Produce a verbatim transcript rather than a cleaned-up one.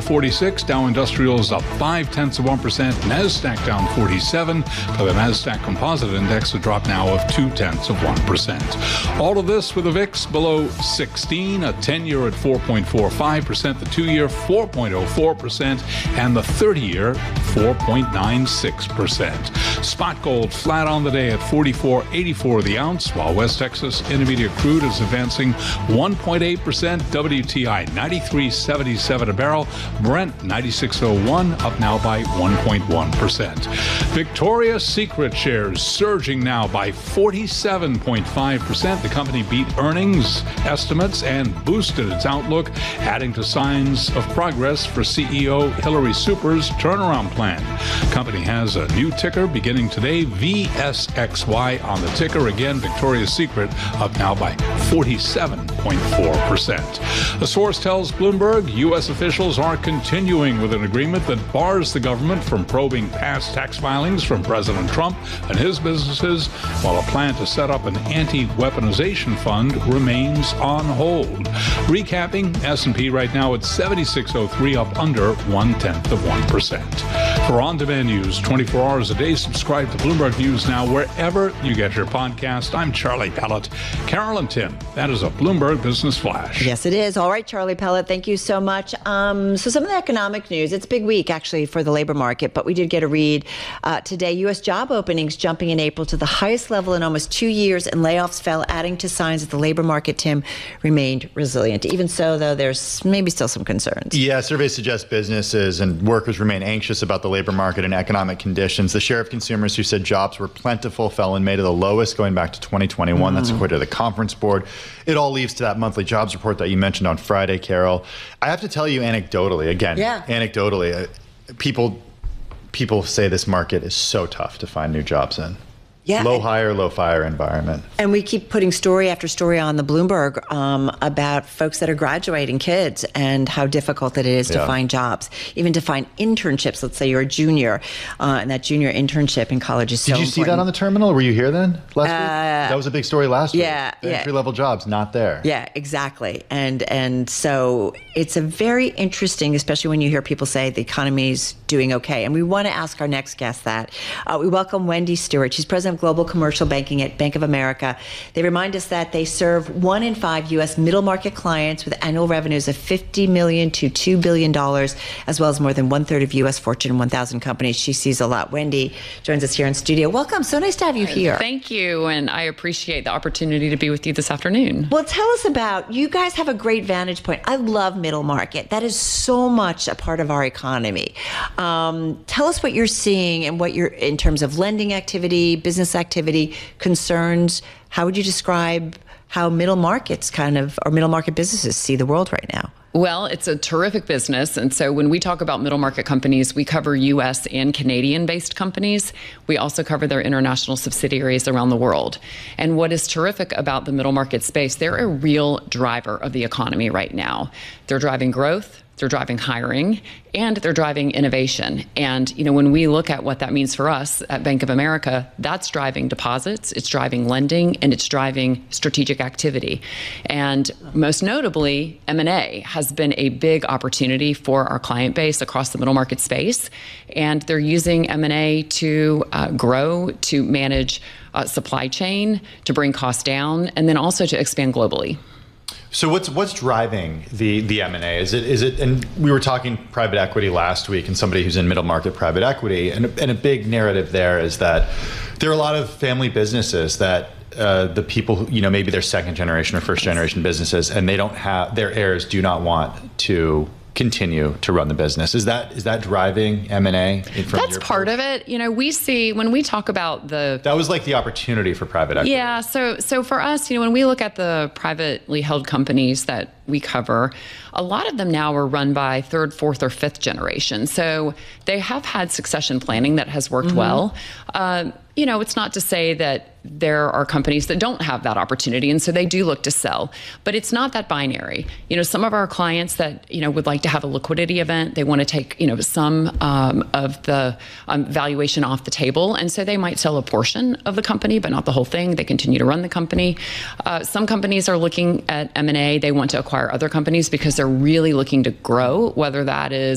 forty-six. Dow Industrial is up five tenths of one percent. NASDAQ down forty-seven. For the NASDAQ Composite Index, a drop now of two tenths of one percent. All of this with the V I X below sixteen, a ten-year at four point four five percent, the two-year four point oh four percent, and the thirty-year four point nine six percent. Spot gold flat on the day at forty-four eighty-four the ounce, while West Texas Intermediate crude is advancing one point eight percent. W T I ninety-three seventy-seven a barrel. Brent ninety-six oh one, up now by one point one percent. Victoria's Secret shares surging now by forty-seven point five percent. The company beat earnings estimates and boosted its outlook, adding to signs of progress for C E O Hillary Super's turnaround plan. The company has a new ticker beginning today, V S X Y on the ticker. Again, Victoria's Secret up now by forty-seven point four percent. A source tells Bloomberg U S officials are continuing with an agreement that bars the government from probing past tax filings from President Trump and his businesses, while a plan to set up an anti-weaponization fund remains on hold. Recapping, S and P right now at seventy-six oh three, up under one-tenth of one percent. For on-demand news twenty-four hours a day, subscribe to Bloomberg News Now wherever you get your podcast. I'm Charlie Pellet. Carol and Tim, that is a Bloomberg Business Flash. Yes, it is. All right, Charlie Pellet, thank you so much. Um, so some of the economic news, it's a big week, actually, for the labor market, but we did get a read uh, today. U S job openings jumping in April to the highest level in almost two years, and layoffs fell, adding to signs that the labor market, Tim, remained resilient. Even so, though, there's maybe still some concerns. Yeah, surveys suggest businesses and workers remain anxious about the labor market and economic conditions. The share of consumers who said jobs were plentiful fell in May to the lowest going back to twenty twenty-one. Mm. That's according to the Conference Board. It all leads to that monthly jobs report that you mentioned on Friday, Carol. I have to tell you anecdotally, again, yeah. anecdotally, uh, people people say this market is so tough to find new jobs in. Yeah. Low hire, low fire environment. And we keep putting story after story on the Bloomberg um, about folks that are graduating, kids, and how difficult it is to Yeah. find jobs, even to find internships. Let's say you're a junior, uh, and that junior internship in college is so Did you important. see that on the terminal? Were you here then last Uh, week? That was a big story last yeah, week. yeah. Entry-level jobs, not there. Yeah, exactly. And and so it's a very interesting, especially when you hear people say the economy's doing okay. And we want to ask our next guest that. Uh, we welcome Wendy Stewart. She's president of Global Commercial Banking at Bank of America. They remind us that they serve one in five U S middle market clients with annual revenues of fifty million dollars to two billion dollars, as well as more than one third of U S Fortune one thousand companies. She sees a lot. Wendy joins us here in studio. Welcome. So nice to have you here. Thank you. And I appreciate the opportunity to be with you this afternoon. Well, tell us about, you guys have a great vantage point. I love middle market. That is so much a part of our economy. Um, tell us what you're seeing and what you're, in terms of lending activity, business activity, concerns. How would you describe how middle markets kind of, or middle market businesses see the world right now? Well, it's a terrific business. And so when we talk about middle market companies, we cover U S and Canadian-based companies. We also cover their international subsidiaries around the world. And what is terrific about the middle market space, they're a real driver of the economy right now. They're driving growth. They're driving hiring, and they're driving innovation. And, you know, when we look at what that means for us at Bank of America, that's driving deposits, it's driving lending, and it's driving strategic activity. And most notably, M and A has been a big opportunity for our client base across the middle market space. And they're using M and A to uh, grow, to manage uh, supply chain, to bring costs down, and then also to expand globally. So what's what's driving the the M and A? Is it is it? And we were talking private equity last week, and somebody who's in middle market private equity, and a, and a big narrative there is that there are a lot of family businesses that uh, the people who, you know, maybe they're second generation or first generation businesses, and they don't have, their heirs do not want to continue to run the business. Is that is that driving M and A? That's part of it. You know, we see when we talk about the that was like the opportunity for private equity. Yeah. So so for us, you know, when we look at the privately held companies that we cover, a lot of them now are run by third, fourth, or fifth generation. So they have had succession planning that has worked mm-hmm. well. Um, you know, it's not to say that there are companies that don't have that opportunity, and so they do look to sell. But it's not that binary. You know, some of our clients that, you know, would like to have a liquidity event, they want to take, you know, some um, of the um, valuation off the table, and so they might sell a portion of the company, but not the whole thing. They continue to run the company. Uh, some companies are looking at M and A. They want to acquire other companies because they're really looking to grow, whether that is